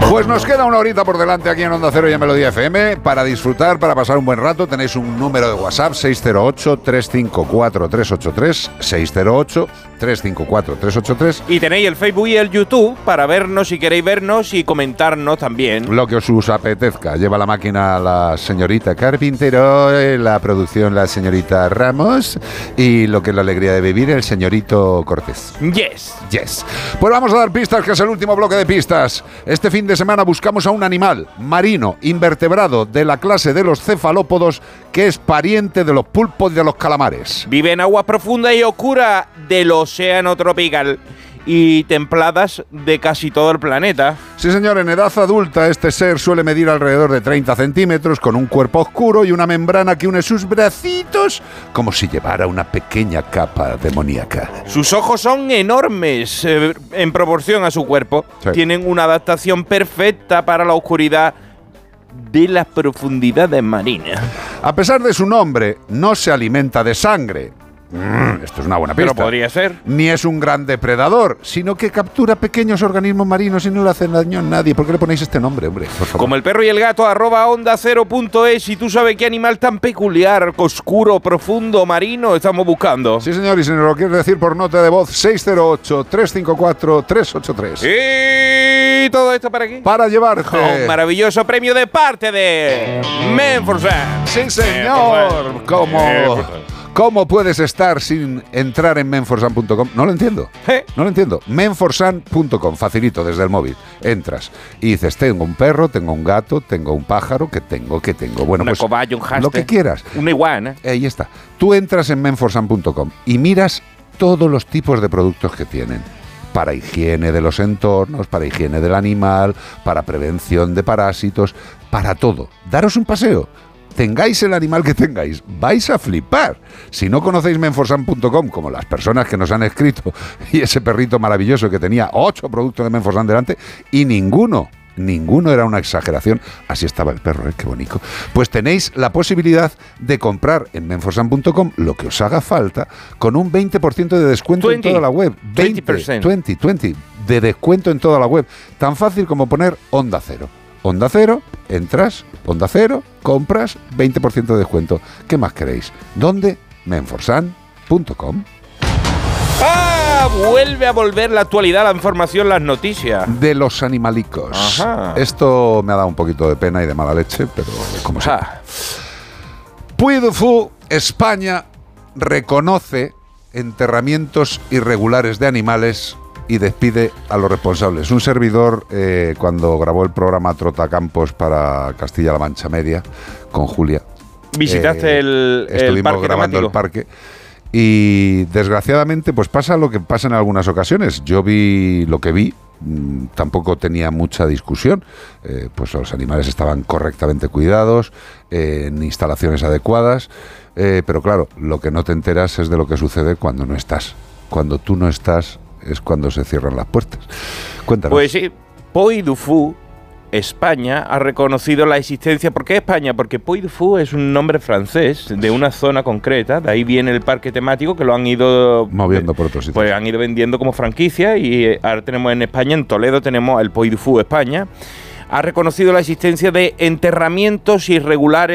Pues nos queda una horita por delante aquí en Onda Cero y en Melodía FM para disfrutar, para pasar un buen rato. Tenéis un número de WhatsApp, 608-354-383, 608-354-383. Y tenéis el Facebook y el YouTube para vernos si queréis vernos y comentarnos también. Lo que os apetezca. Lleva la máquina la señorita Carpintero, la producción la señorita Ramos y lo que es la alegría de vivir el señorito Cortés. Yes. Yes. Pues vamos a dar pistas, que es el último bloque de pistas. Este fin de semana buscamos a un animal marino, invertebrado, de la clase de los cefalópodos, que es pariente de los pulpos y de los calamares. Vive en aguas profundas y oscuras del océano tropical y templadas de casi todo el planeta. Sí, señor, en edad adulta este ser suele medir alrededor de 30 centímetros, con un cuerpo oscuro y una membrana que une sus bracitos como si llevara una pequeña capa demoníaca. Sus ojos son enormes en proporción a su cuerpo. Sí. Tienen una adaptación perfecta para la oscuridad de las profundidades marinas. A pesar de su nombre, no se alimenta de sangre. Esto es una buena pista. Pero podría ser. Ni es un gran depredador, sino que captura pequeños organismos marinos y no le hacen daño a nadie. ¿Por qué le ponéis este nombre, hombre? Por favor. Como el perro y el gato, @ondacero.es. Y tú sabes qué animal tan peculiar, oscuro, profundo, marino estamos buscando. Sí, señor, y si nos lo quieres decir por nota de voz, 608-354-383. Y todo esto para aquí. Para llevarte Un maravilloso premio de parte de Menforsan. Sí, señor. ¿Cómo puedes estar sin entrar en menforsan.com? No lo entiendo. No lo entiendo. Menforsan.com, facilito, desde el móvil. Entras y dices, tengo un perro, tengo un gato, tengo un pájaro, que tengo. Bueno, una pues cobaya, un hámster, lo que quieras. Una iguana. Ahí está. Tú entras en menforsan.com y miras todos los tipos de productos que tienen. Para higiene de los entornos, para higiene del animal, para prevención de parásitos, para todo. Daros un paseo. Tengáis el animal que tengáis, vais a flipar. Si no conocéis menforsan.com, como las personas que nos han escrito, y ese perrito maravilloso que tenía 8 productos de Menforsan delante, y ninguno era una exageración. Así estaba el perro, qué bonito. Pues tenéis la posibilidad de comprar en menforsan.com lo que os haga falta con un 20% de descuento en toda la web. 20% de descuento en toda la web. Tan fácil como poner Onda Cero. Onda Cero, entras, Onda Cero, compras, 20% de descuento. ¿Qué más queréis? ¿Dónde? menforsan.com. Vuelve a volver la actualidad, la información, las noticias. De los animalicos. Ajá. Esto me ha dado un poquito de pena y de mala leche, pero como siempre. Puy du Fou, España, reconoce enterramientos irregulares de animales y despide a los responsables. Un servidor, cuando grabó el programa Trotacampos para Castilla-La Mancha Media, con Julia. ¿Visitaste el parque grabando temático? El parque. Y desgraciadamente, pues pasa lo que pasa en algunas ocasiones. Yo vi lo que vi, tampoco tenía mucha discusión. Pues los animales estaban correctamente cuidados, en instalaciones adecuadas. Pero claro, lo que no te enteras es de lo que sucede cuando no estás. Cuando tú no estás es cuando se cierran las puertas. Cuéntanos. Pues sí, Puy du Fou, España, ha reconocido la existencia. ¿Por qué España? Porque Puy du Fou es un nombre francés de una zona concreta. De ahí viene el parque temático, que lo han ido moviendo por otros sitios. Pues han ido vendiendo como franquicia. Y ahora tenemos en España, en Toledo, tenemos el Puy du Fou España. Ha reconocido la existencia de enterramientos irregulares